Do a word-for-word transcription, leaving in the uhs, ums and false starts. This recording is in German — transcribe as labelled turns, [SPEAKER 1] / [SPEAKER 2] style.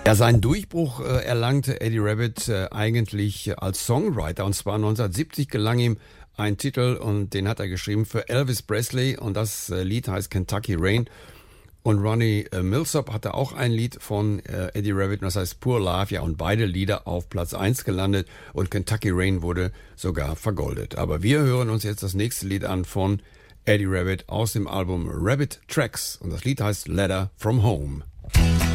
[SPEAKER 1] Ja, seinen Durchbruch äh, erlangte Eddie Rabbitt äh, eigentlich als Songwriter, und zwar neunzehnhundertsiebzig gelang ihm ein Titel, und den hat er geschrieben für Elvis Presley, und das äh, Lied heißt Kentucky Rain. Und Ronnie äh, Milsap hatte auch ein Lied von äh, Eddie Rabbitt, das heißt Poor Love, ja, und beide Lieder auf Platz eins gelandet, und Kentucky Rain wurde sogar vergoldet. Aber wir hören uns jetzt das nächste Lied an von Eddie Rabbitt aus dem Album Rabbitt Tracks, und das Lied heißt Letter from Home.